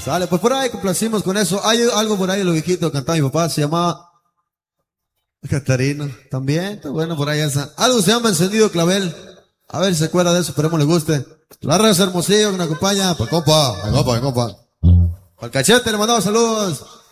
Sale, pues por ahí complacimos con eso. Hay algo por ahí de lo viejito que cantaba mi papá, se llamaba Catarino. También, está bueno por ahí esa. Algo se llama Encendido Clavel. A ver si se acuerda de eso, esperemos le guste. La raza Hermosillo que nos acompaña. Pues compa, compa. Al cachete le mandamos saludos.